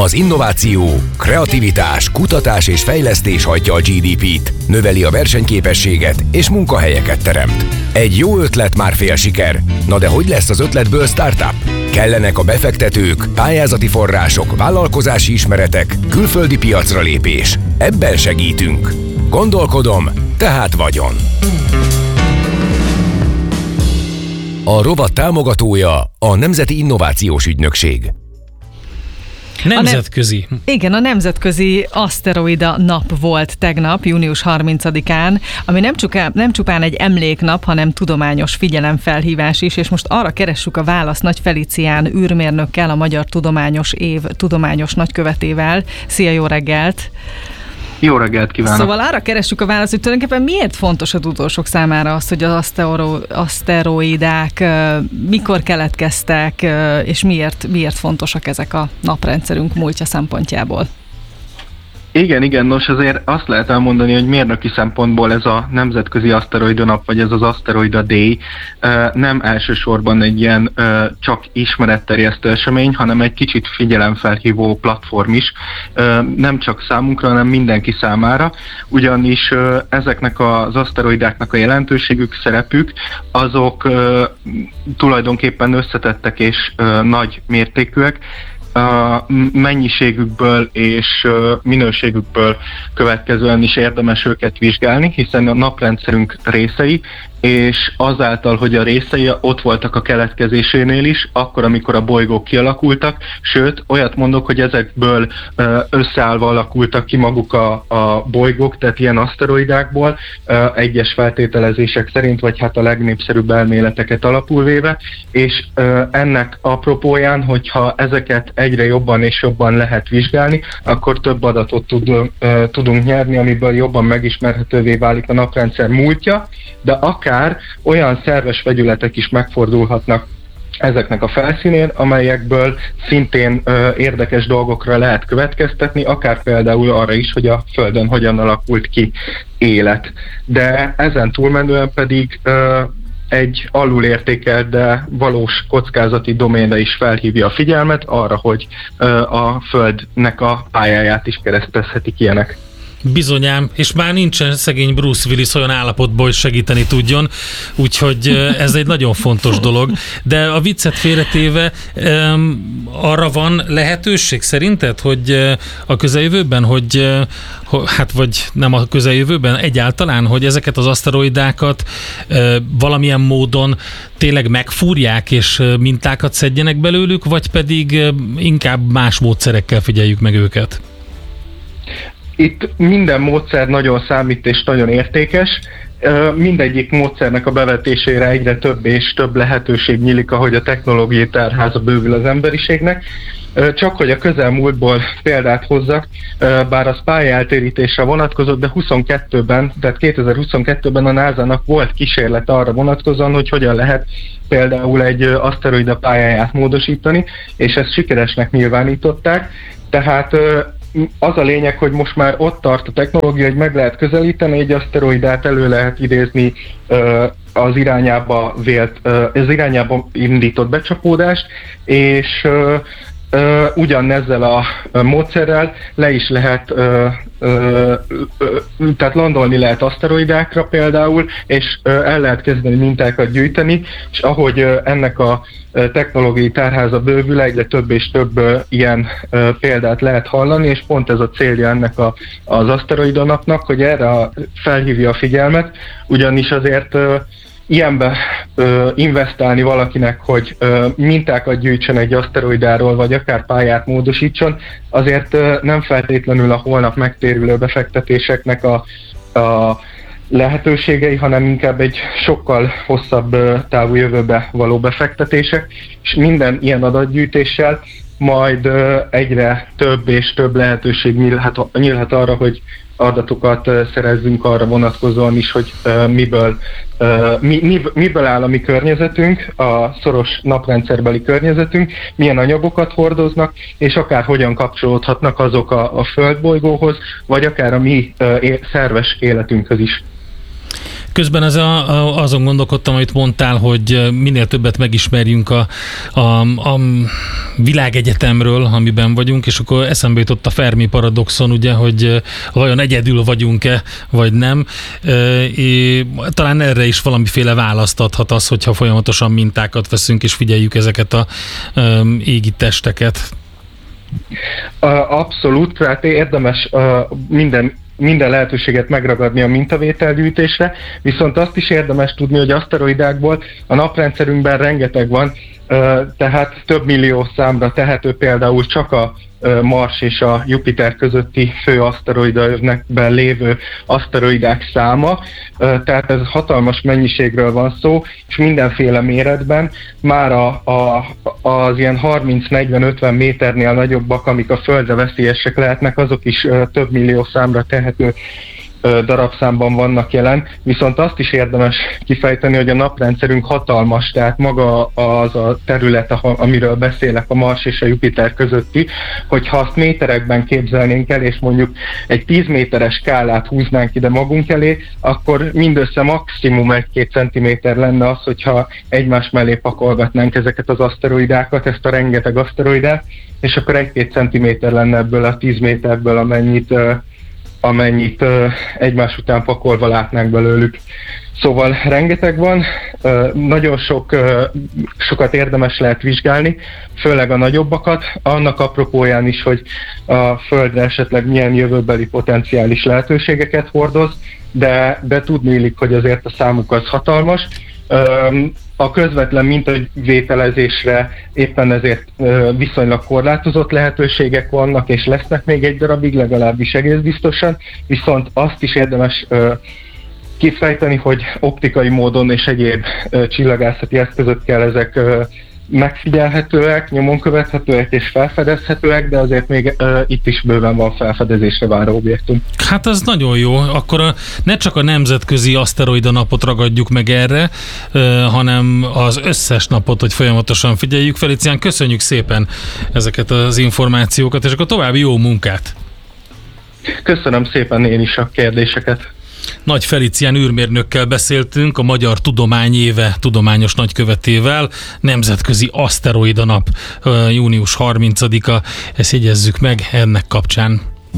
Az innováció, kreativitás, kutatás és fejlesztés hajtja a GDP-t, növeli a versenyképességet és munkahelyeket teremt. Egy jó ötlet már fél siker. Na de hogy lesz az ötletből startup? Kellenek a befektetők, pályázati források, vállalkozási ismeretek, külföldi piacra lépés. Ebben segítünk. Gondolkodom, tehát vagyon. A rovat támogatója a Nemzeti Innovációs Ügynökség. Nemzetközi. Igen, a Nemzetközi Aszteroida Nap volt tegnap, június 30-án, ami nem csupán egy emléknap, hanem tudományos figyelemfelhívás is, és most arra keressük a választ Nagy Felicián űrmérnökkel, a Magyar Tudományos Év tudományos nagykövetével. Szia, jó reggelt! Jó reggelt kívánok! Szóval arra keressük a választ, hogy tulajdonképpen miért fontos a tudósok számára az, hogy az aszteroidák mikor keletkeztek, és miért fontosak ezek a naprendszerünk múltja szempontjából? Igen, nos azért azt lehet elmondani, hogy mérnöki szempontból ez a Nemzetközi Aszteroida Nap, vagy ez az Aszteroida Day nem elsősorban egy ilyen csak ismeretterjesztő esemény, hanem egy kicsit figyelemfelhívó platform is, nem csak számunkra, hanem mindenki számára, ugyanis ezeknek az aszteroidáknak a jelentőségük, szerepük, azok tulajdonképpen összetettek és nagy mértékűek, a mennyiségükből és minőségükből következően is érdemes őket vizsgálni, hiszen a naprendszerünk részei, és azáltal, hogy a részei ott voltak a keletkezésénél is, akkor, amikor a bolygók kialakultak, sőt, olyat mondok, hogy ezekből összeállva alakultak ki maguk a bolygók, tehát ilyen aszteroidákból, egyes feltételezések szerint, vagy hát a legnépszerűbb elméleteket alapul véve, és ennek apropóján, hogyha ezeket egyre jobban és jobban lehet vizsgálni, akkor több adatot tudunk nyerni, amiből jobban megismerhetővé válik a naprendszer múltja, de akár olyan szerves vegyületek is megfordulhatnak ezeknek a felszínén, amelyekből szintén érdekes dolgokra lehet következtetni, akár például arra is, hogy a Földön hogyan alakult ki élet. De ezen túlmenően pedig egy alulértékelt, de valós kockázati doménre is felhívja a figyelmet arra, hogy a Földnek a pályáját is keresztezhetik ilyenek. Bizonyám, és már nincsen szegény Bruce Willis olyan állapotban, hogy segíteni tudjon, úgyhogy ez egy nagyon fontos dolog. De a viccet félretéve arra van lehetőség szerinted, hogy a közeljövőben, hát vagy nem a közeljövőben, egyáltalán, hogy ezeket az aszteroidákat valamilyen módon tényleg megfúrják és mintákat szedjenek belőlük, vagy pedig inkább más módszerekkel figyeljük meg őket? Itt minden módszer nagyon számít és nagyon értékes. Mindegyik módszernek a bevetésére egyre több és több lehetőség nyílik, ahogy a technológiai tárháza bővül az emberiségnek. Csak hogy a közelmúltból példát hozzak, bár az pályaeltérítésre vonatkozott, de 2022-ben a NASA-nak volt kísérlet arra vonatkozóan, hogy hogyan lehet például egy aszteroida pályáját módosítani, és ezt sikeresnek nyilvánították. Tehát az a lényeg, hogy most már ott tart a technológia, hogy meg lehet közelíteni egy aszteroidát, elő lehet idézni az irányába indított becsapódást, és ugyanezzel a módszerrel le is lehet, tehát landolni lehet aszteroidákra például, és el lehet kezdeni mintákat gyűjteni, és ahogy ennek a technológiai tárháza bővül, egyre több és több ilyen példát lehet hallani, és pont ez a célja ennek az aszteroida napnak, hogy erre felhívja a figyelmet, ugyanis azért ilyenbe investálni valakinek, hogy mintákat gyűjtsön egy aszteroidáról, vagy akár pályát módosítson, azért nem feltétlenül a holnap megtérülő befektetéseknek a lehetőségei, hanem inkább egy sokkal hosszabb távú jövőbe való befektetések, és minden ilyen adatgyűjtéssel majd egyre több és több lehetőség nyílhat arra, hogy adatokat szerezzünk arra vonatkozóan is, hogy miből áll a mi környezetünk, a szoros naprendszerbeli környezetünk, milyen anyagokat hordoznak, és akár hogyan kapcsolódhatnak azok a földbolygóhoz, vagy akár a mi szerves életünkhöz is. Közben azon gondolkodtam, amit mondtál, hogy minél többet megismerjünk a világegyetemről, amiben vagyunk, és akkor eszembe jutott a Fermi paradoxon, ugye, hogy vajon egyedül vagyunk-e, vagy nem. Talán erre is valamiféle választ adhat az, hogyha folyamatosan mintákat veszünk, és figyeljük ezeket a égi testeket. Abszolút, tehát érdemes minden lehetőséget megragadni a mintavételgyűjtésre, viszont azt is érdemes tudni, hogy aszteroidákból a naprendszerünkben rengeteg van, tehát több millió számra tehető például csak a Mars és a Jupiter közötti fő aszteroidaövekben lévő aszteroidák száma, tehát ez hatalmas mennyiségről van szó, és mindenféle méretben már az ilyen 30-40-50 méternél nagyobbak, amik a Földre veszélyesek lehetnek, azok is több millió számra tehető darabszámban vannak jelen, viszont azt is érdemes kifejteni, hogy a naprendszerünk hatalmas, tehát maga az a terület, amiről beszélek, a Mars és a Jupiter közötti, hogyha azt méterekben képzelnénk el, és mondjuk egy 10 méteres skálát húznánk ide magunk elé, akkor mindössze maximum 1-2 centiméter lenne az, hogyha egymás mellé pakolgatnánk ezeket az aszteroidákat, ezt a rengeteg aszteroidát, és akkor 1-2 centiméter lenne ebből a 10 méterből, amennyit egymás után pakolva látnánk belőlük. Szóval rengeteg van, nagyon sokat érdemes lehet vizsgálni, főleg a nagyobbakat, annak apropóján is, hogy a Földre esetleg milyen jövőbeli potenciális lehetőségeket hordoz, de tudni illik, hogy azért a számuk az hatalmas. A közvetlen mintavételezésre éppen ezért viszonylag korlátozott lehetőségek vannak, és lesznek még egy darabig, legalábbis egész biztosan, viszont azt is érdemes kifejteni, hogy optikai módon és egyéb csillagászati eszközökkel ezek megfigyelhetőek, nyomon követhetőek és felfedezhetőek, de azért még itt is bőven van felfedezésre váró objektum. Hát ez nagyon jó. Akkor ne csak a nemzetközi aszteroida napot ragadjuk meg erre, hanem az összes napot, hogy folyamatosan figyeljük. Felicián, köszönjük szépen ezeket az információkat, és akkor további jó munkát! Köszönöm szépen én is a kérdéseket. Nagy Felicián űrmérnökkel beszéltünk, a Magyar Tudomány Éve tudományos nagykövetével. Nemzetközi Aszteroida Nap, június 30-a, ezt jegyezzük meg ennek kapcsán.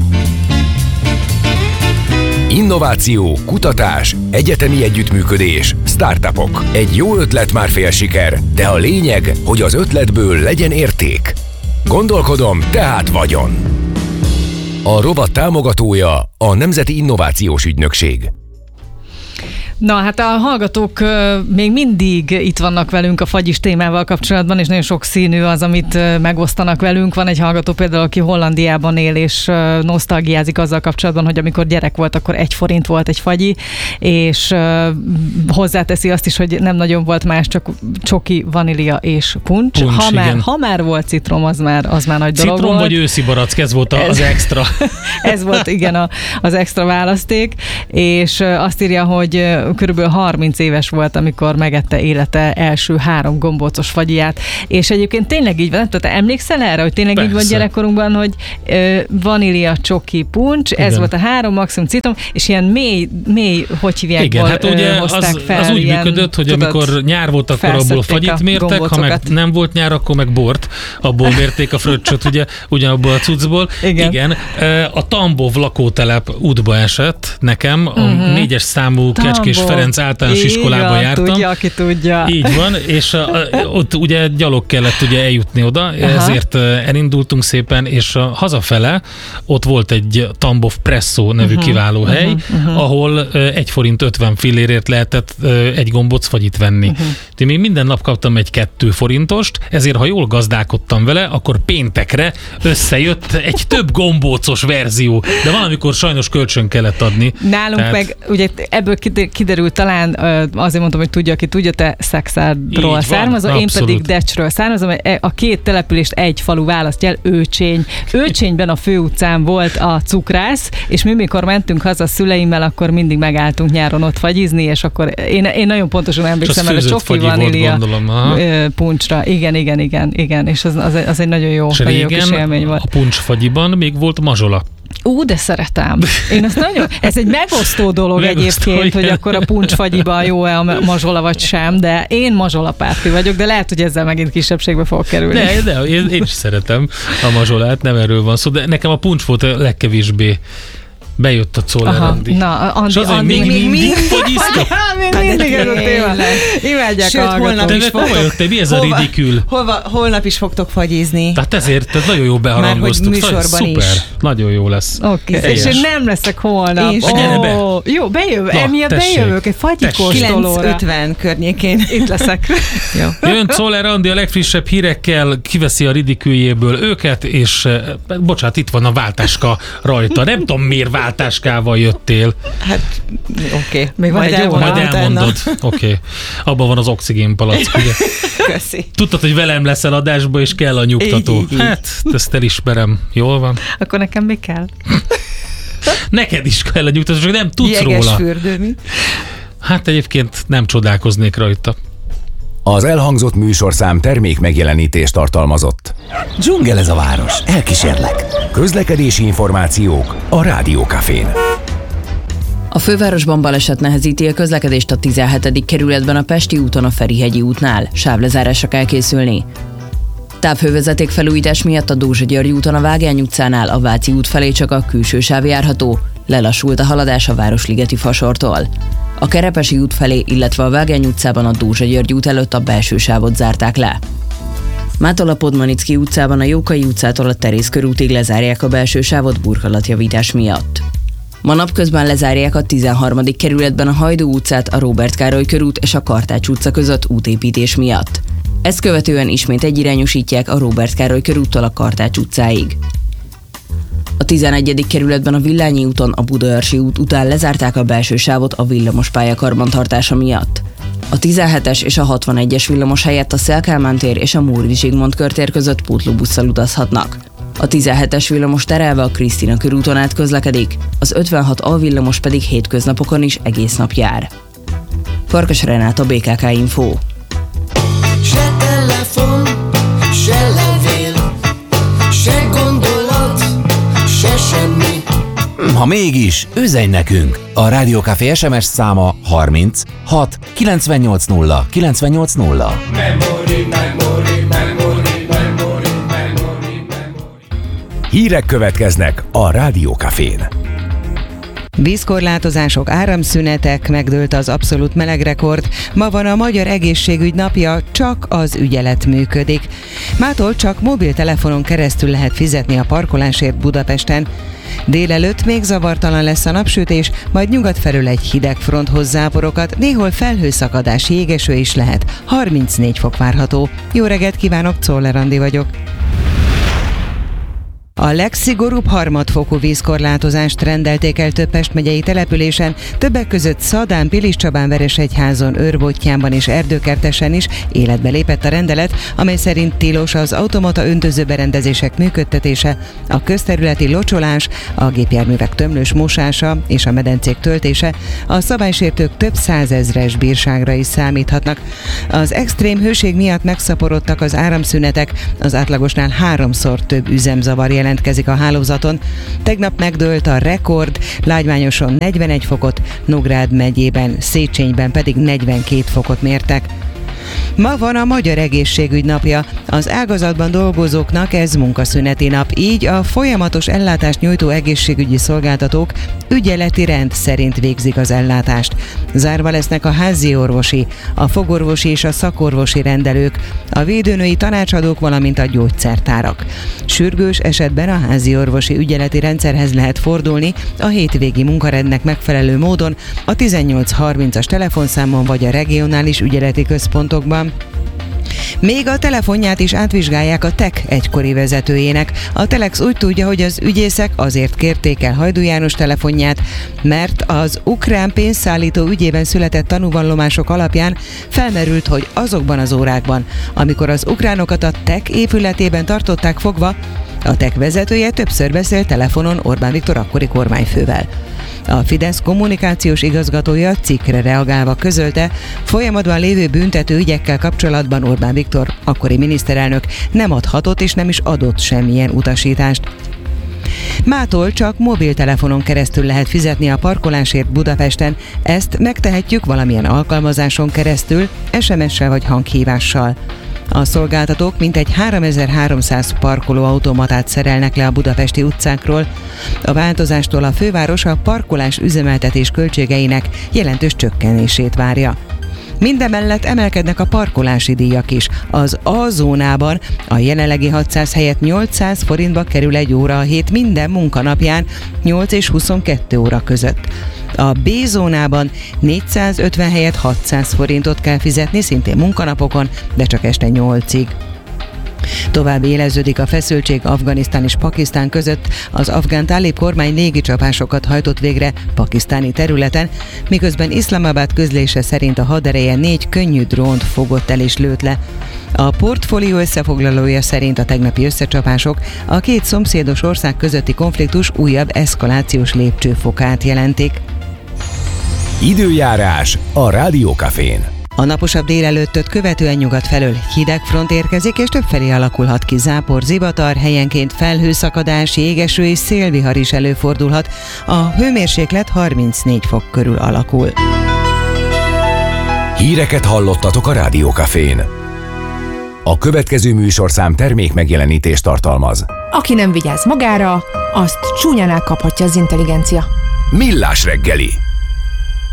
Innováció, kutatás, egyetemi együttműködés, startupok. Egy jó ötlet már fél siker, de a lényeg, hogy az ötletből legyen érték. Gondolkodom, tehát vagyon. A rovat támogatója a Nemzeti Innovációs Ügynökség. Na hát a hallgatók még mindig itt vannak velünk a fagyis témával kapcsolatban, és nagyon sokszínű az, amit megosztanak velünk. Van egy hallgató például, aki Hollandiában él, és nosztalgiázik azzal kapcsolatban, hogy amikor gyerek volt, akkor 1 forint volt egy fagyi, és hozzáteszi azt is, hogy nem nagyon volt más, csak csoki, vanília és puncs. Ha már volt citrom, az már nagy dolog citrom volt. Vagy őszi barack, ez volt az extra. Ez volt, igen, az extra választék, és azt írja, hogy körülbelül 30 éves volt, amikor megette élete első 3 gombócos fagyját, és egyébként tényleg így van, tehát emlékszel erre, hogy tényleg Persze. így van gyerekkorunkban, hogy vanília, csoki, puncs, igen. Ez volt a 3, maximum citrom, és ilyen mély hogy hívják, igen, hát ugye hozták fel. Az úgy működött, hogy amikor nyár volt, akkor abból fagyit mértek, ha meg nem volt nyár, akkor meg bort, abból mérték a fröccsöt, ugye, ugyanabból a cuccból. Igen. A Tambov lakótelep útba esett nekem, a 4-es számú Kecskés Ferenc általános iskolába jártam. Tudja, aki tudja. Így van, és ott ugye gyalog kellett ugye eljutni oda, ezért elindultunk szépen, és hazafele ott volt egy Tambov Presszó nevű kiváló hely, ahol 1 forint 50 fillérért lehetett egy gombóc fagyit venni. Én még minden nap kaptam egy 2 forintost, ezért ha jól gazdálkodtam vele, akkor péntekre összejött egy több gombócos verzió, de valamikor sajnos kölcsön kellett adni. Nálunk meg, ugye ebből kiderült talán, azért mondtam, hogy tudja, aki tudja, te Szexárdról származol, én pedig Decsről származom, a 2 települést egy falu választja el, Őcsény. Őcsényben a főutcán volt a cukrász, és mi mikor mentünk haza a szüleimmel, akkor mindig megálltunk nyáron ott fagyizni, és akkor én nagyon pontosan emlékszem el a csoki vanília puncsra. Igen, és az egy nagyon jó, és nagyon jó kis élmény volt. A puncsfagyiban még volt mazsola. De szeretem. Én azt nagyon... Ez egy megosztó dolog egyébként, hogy akkor a puncsfagyiban jó-e a mazsola vagy sem, de én mazsolapárti vagyok, de lehet, hogy ezzel megint kisebbségbe fog kerülni. De én is szeretem a mazsolát, nem erről van szó, de nekem a puncs volt a legkevésbé. Bejött a Czoller Andi. Na, Andi mindig fogyiztok. Mindig ez a téma. Imádják a hallgatók. De komolyan, mi ez a ridikül? Holnap is fogtok fagyizni. Tehát ezért nagyon jó beharangoztuk. Műsorban szuper, is. nagyon jó lesz. Oké. És én nem leszek holnap. Gyere be. Jó, bejövök. Emiatt tessék. bejövök egy fagyikóstolóra. 9:50 környékén. Itt leszek. Jó. Jön Czoller Andi a legfrissebb hírekkel, kiveszi a ridiküljéből őket, és bocsánat, itt van a váltáska rajta. Nem tudom, miért váltáskával jöttél. Hát, oké. Még van egy jó Majd elmondod. Oké. Abban van az oxigénpalack, ugye? Köszi. Tudtad, hogy velem leszel adásba, és kell a nyugtató. Így. Hát, ezt elismerem. Jól van. Akkor nekem mi kell? Neked is kell a nyugtató, csak nem tudsz Jeges róla. fürdő, mi? Hát egyébként nem csodálkoznék rajta. Az elhangzott műsorszám termék megjelenítést tartalmazott. Dzsungel ez a város, elkísérlek. Közlekedési információk a Rádiókafén. A fővárosban baleset nehezíti a közlekedést a 17. kerületben a Pesti úton a Ferihegyi útnál. Sávlezárásra kell készülni. Távhővezeték felújítás miatt a Dózsa-György úton a Vágány utcánál a Váci út felé csak a külső sáv járható. Lelassult a haladás a Városligeti fasortól. A Kerepesi út felé, illetve a Vágány utcában a Dózsa-György út előtt a belső sávot zárták le. Mától a Podmanicki utcában a Jókai utcától a Terész körútig lezárják a belső sávot burkolatjavítás miatt. Ma napközben lezárják a 13. kerületben a Hajdú utcát, a Róbert Károly körút és a Kartács utca között útépítés miatt. Ezt követően ismét egyirányosítják a Róbert Károly körúttól a Kartács utcáig. A 11. kerületben a Villányi úton a Budaörsi út után lezárták a belső sávot a villamospálya karbantartása miatt. A 17-es és a 61-es villamos helyett a Széll-Kálmán tér és a Móri Zsigmond körtér között pótlóbusszal utazhatnak. A 17-es villamos terelve a Krisztina körúton át közlekedik, az 56A villamos pedig hétköznapokon is egész nap jár. Farkas Renáta, BKK Info. Se telefon, se levél, se gondolat, se semmi. Ha mégis, üzenj nekünk! A Rádiókafé SMS száma 30 6 980 980. Hírek következnek a Rádiókafén. Vízkorlátozások, áramszünetek, megdőlt az abszolút melegrekord. Ma van a Magyar Egészségügy napja, csak az ügyelet működik. Mától csak mobiltelefonon keresztül lehet fizetni a parkolásért Budapesten. Délelőtt még zavartalan lesz a napsütés, majd nyugat felől egy hideg front hoz záporokat, néhol felhőszakadás, jégeső is lehet. 34 fok várható. Jó reggelt kívánok, Czoller Andi vagyok. A legszigorúbb harmadfokú vízkorlátozást rendelték el több Pest megyei településen, többek között Szadán, Piliscsabán, Veresegyházon, Őrbottyánban és Erdőkertesen is életbe lépett a rendelet, amely szerint tilos az automata öntözőberendezések működtetése, a közterületi locsolás, a gépjárművek tömlős mosása és a medencék töltése. A szabálysértők több százezres bírságra is számíthatnak. Az extrém hőség miatt megszaporodtak az áramszünetek, az átlagosnál 3-szor több üzemzavar jelentkezik a hálózaton. Tegnap megdőlt a rekord, Lágymányoson 41 fokot, Nógrád megyében, Széchenyben pedig 42 fokot mértek. Ma van a Magyar Egészségügy napja. Az ágazatban dolgozóknak ez munkaszüneti nap, így a folyamatos ellátást nyújtó egészségügyi szolgáltatók ügyeleti rend szerint végzik az ellátást. Zárva lesznek a házi orvosi, a fogorvosi és a szakorvosi rendelők, a védőnői tanácsadók, valamint a gyógyszertárak. Sürgős esetben a házi orvosi ügyeleti rendszerhez lehet fordulni a hétvégi munkarendnek megfelelő módon a 1830-as telefonszámon vagy a regionális ügyeleti központokban. Még a telefonját is átvizsgálják a TEK egykori vezetőjének. A Telex úgy tudja, hogy az ügyészek azért kérték el Hajdú János telefonját, mert az ukrán pénzszállító ügyében született tanúvallomások alapján felmerült, hogy azokban az órákban, amikor az ukránokat a TEK épületében tartották fogva, a TEK vezetője többször beszélt telefonon Orbán Viktor akkori kormányfővel. A Fidesz kommunikációs igazgatója cikkre reagálva közölte, folyamatban lévő büntető ügyekkel kapcsolatban Orbán Viktor, akkori miniszterelnök nem adhatott és nem is adott semmilyen utasítást. Mától csak mobiltelefonon keresztül lehet fizetni a parkolásért Budapesten, ezt megtehetjük valamilyen alkalmazáson keresztül, SMS-sel vagy hanghívással. A szolgáltatók mintegy 3300 parkolóautomatát szerelnek le a budapesti utcákról. A változástól a főváros a parkolás üzemeltetés költségeinek jelentős csökkenését várja. Mindemellett emelkednek a parkolási díjak is. Az A zónában a jelenlegi 600 helyett 800 forintba kerül egy óra a hét minden munkanapján 8 és 22 óra között. A B zónában 450 helyett 600 forintot kell fizetni, szintén munkanapokon, de csak este 8-ig. Tovább éleződik a feszültség Afganisztán és Pakisztán között. Az afgán tálib kormány légicsapásokat hajtott végre pakisztáni területen, miközben Iszlamabad közlése szerint a hadereje 4 könnyű drónt fogott el és lőtt le. A portfólió összefoglalója szerint a tegnapi összecsapások a két szomszédos ország közötti konfliktus újabb eszkalációs lépcsőfokát jelentik. Időjárás a Rádiókafén. A naposabb délelőttöt követően nyugat felől hideg front érkezik, és többfelé alakulhat ki zápor, zivatar, helyenként felhőszakadás, jégeső és szélvihar is előfordulhat. A hőmérséklet 34 fok körül alakul. Híreket hallottatok a Rádiókafén. A következő műsorszám termék megjelenítést tartalmaz. Aki nem vigyáz magára, azt csúnyán elkaphatja az intelligencia. Millás reggeli.